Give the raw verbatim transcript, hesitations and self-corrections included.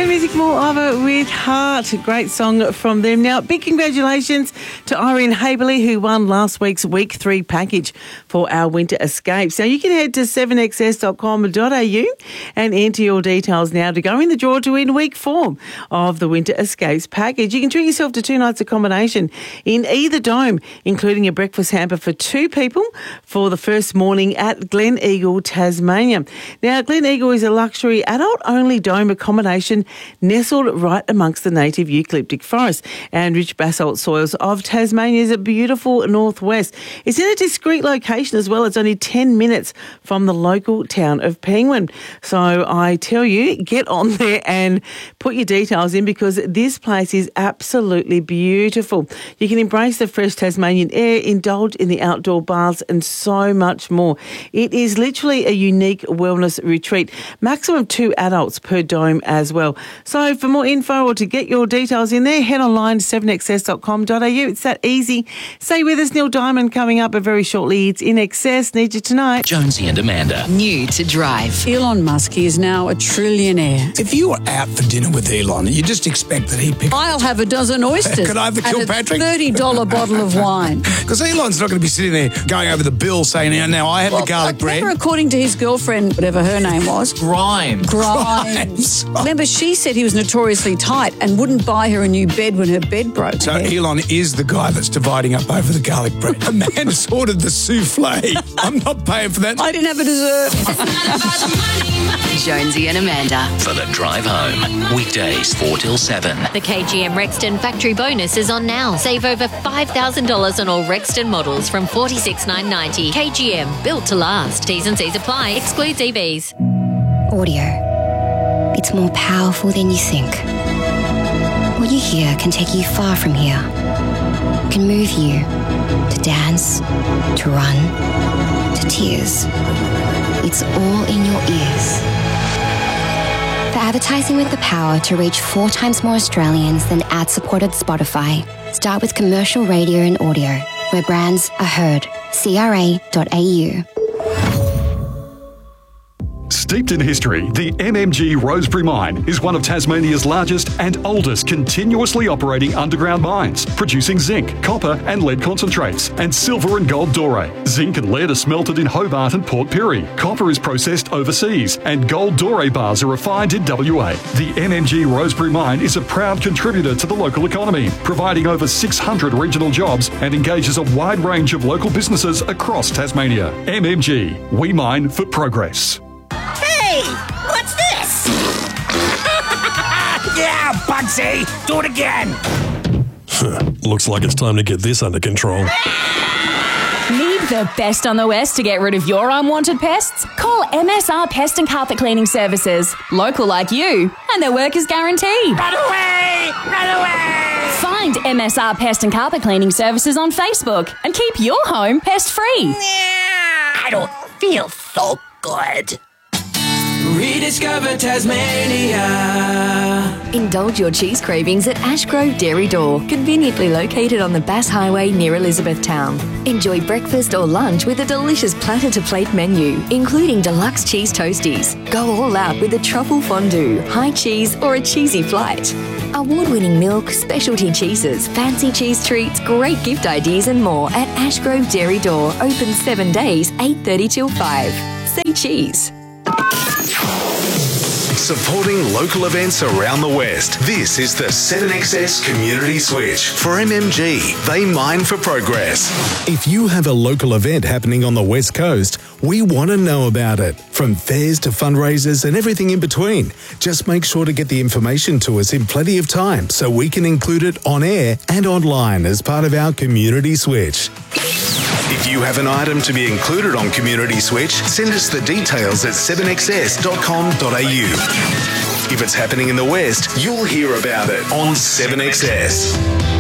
Music, more of it with Heart. Great song from them. Now, big congratulations to Irene Haberly, who won last week's week three package for our winter escapes. Now, you can head to seven x s dot com dot a u and enter your details now to go in the draw to win week four of the winter escapes package. You can treat yourself to two nights accommodation in either dome, including a breakfast hamper for two people for the first morning at Glen Eagle, Tasmania. Now, Glen Eagle is a luxury adult-only dome accommodation nestled right amongst the native eucalyptic forest and rich basalt soils of Tasmania's beautiful northwest. It's in a discreet location as well. It's only ten minutes from the local town of Penguin. So I tell you, get on there and put your details in, because this place is absolutely beautiful. You can embrace the fresh Tasmanian air, indulge in the outdoor baths and so much more. It is literally a unique wellness retreat. Maximum two adults per dome as well. So for more info or to get your details in there, head online to seven x s dot com dot a u. It's that easy. Stay with us. Neil Diamond coming up, but very shortly it's In Excess. Need you tonight. Jonesy and Amanda. New to drive. Elon Musk is now a trillionaire. If you were out for dinner with Elon, you just expect that he'd pick... I'll have a dozen oysters. Could I have a and Kilpatrick? a thirty dollars bottle of wine. Because Elon's not going to be sitting there going over the bill saying, now, now I had Well, the garlic bread. Remember, according to his girlfriend, whatever her name was, Grimes. Grimes. Remember, she said he was notoriously tight and wouldn't buy her a new bed when her bed broke. So Yeah. Elon is the guy that's dividing up over the garlic bread. A man ordered the souffle. I'm not paying for that. I didn't have a dessert. Jonesy and Amanda. For the drive home. Weekdays four till seven. The K G M Rexton factory bonus is on now. Save over five thousand dollars on all Rexton models from forty-six thousand nine hundred ninety dollars. K G M, built to last. T's and C's apply. Excludes E Vs. Audio. It's more powerful than you think. What you hear can take you far from here. Can move you to dance, to run, to tears. It's all in your ears. For advertising with the power to reach four times more Australians than ad-supported Spotify, start with commercial radio and audio, where brands are heard. C R A dot A U. Steeped in history, the M M G Rosebery Mine is one of Tasmania's largest and oldest continuously operating underground mines, producing zinc, copper and lead concentrates, and silver and gold doré. Zinc and lead are smelted in Hobart and Port Pirie. Copper is processed overseas, and gold doré bars are refined in W A. The M M G Rosebery Mine is a proud contributor to the local economy, providing over six hundred regional jobs and engages a wide range of local businesses across Tasmania. M M G, we mine for progress. Hey, what's this? Yeah, Bugsy, do it again. Looks like it's time to get this under control. Need the best on the west to get rid of your unwanted pests? Call M S R Pest and Carpet Cleaning Services. Local like you, and their work is guaranteed. Run away! Run away! Find M S R Pest and Carpet Cleaning Services on Facebook and keep your home pest-free. I don't feel so good. Rediscover Tasmania. Indulge your cheese cravings at Ashgrove Dairy Door, conveniently located on the Bass Highway near Elizabethtown. Enjoy breakfast or lunch with a delicious platter-to-plate menu, including deluxe cheese toasties. Go all out with a truffle fondue, high cheese or a cheesy flight. Award-winning milk, specialty cheeses, fancy cheese treats, great gift ideas and more at Ashgrove Dairy Door. Open seven days, eight thirty till five. Say cheese. Supporting local events around the West. This is the seven X S Community Switch. For M M G, they mine for progress. If you have a local event happening on the West Coast, we want to know about it. From fairs to fundraisers and everything in between. Just make sure to get the information to us in plenty of time so we can include it on air and online as part of our Community Switch. If you have an item to be included on Community Switch, send us the details at seven x s dot com dot a u. If it's happening in the West, you'll hear about it on seven X S.